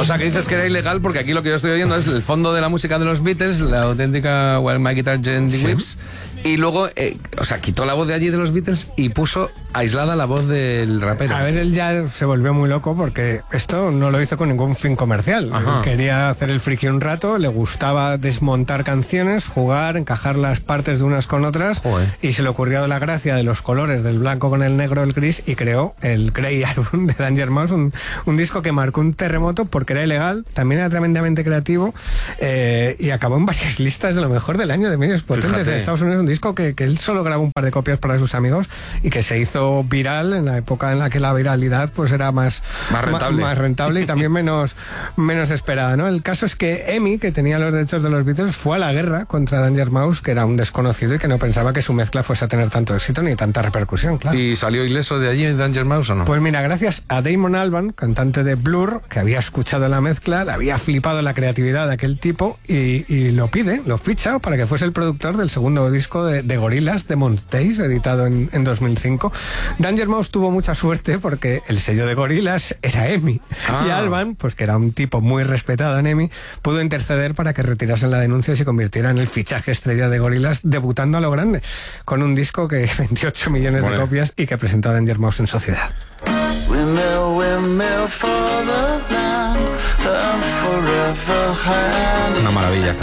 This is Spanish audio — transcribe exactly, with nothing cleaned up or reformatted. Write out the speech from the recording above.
O sea, que dices que era ilegal porque aquí lo que yo estoy oyendo es el fondo de la música de los Beatles, la auténtica While My Guitar Gently Sí. Weeps, y luego, eh, o sea, quitó la voz de allí de los Beatles y puso aislada la voz del rapero. A ver, él ya se volvió muy loco porque esto no lo hizo con ningún fin comercial. Ajá. Quería hacer el friki un rato, le gustaba desmontar canciones, jugar, encajar las partes de unas con otras. Joder. Y se le ocurrió la gracia de los colores del blanco con el negro, el gris, y creó el Grey Album de Danger Mouse, un, un disco que marcó un terremoto porque era ilegal, también era tremendamente creativo, eh, y acabó en varias listas de lo mejor del año de medios potentes. Fíjate. En Estados Unidos, un disco que, que él solo grabó un par de copias para sus amigos y que se hizo viral en la época en la que la viralidad pues era más, Más rentable. ma- más rentable y también menos, menos esperada, ¿no? El caso es que Emi, que tenía los derechos de los Beatles, fue a la guerra contra Danger Mouse, que era un desconocido y que no pensaba que su mezcla fuese a tener tanto éxito ni tanta repercusión, claro. ¿Y salió ileso de allí Danger Mouse o no? Pues mira, gracias a Damon Albarn, cantante de Blur, que había escuchado la mezcla, le había flipado la creatividad de aquel tipo y, y lo pide, lo ficha para que fuese el productor del segundo disco de, de Gorillaz, Demon's Days, editado en, en dos mil cinco. Danger Mouse tuvo mucha suerte porque el sello de Gorillaz era Emi. Ah. Y Albarn, pues que era un tipo muy respetado en Emi, pudo interceder para que retirasen la denuncia y se convirtiera en el fichaje estrella de Gorillaz, debutando a lo grande, con un disco que vendió ocho millones Bueno. de copias y que presentó a Danger Mouse en sociedad. Windmill, windmill for the land, and forever hand. Una maravilla esta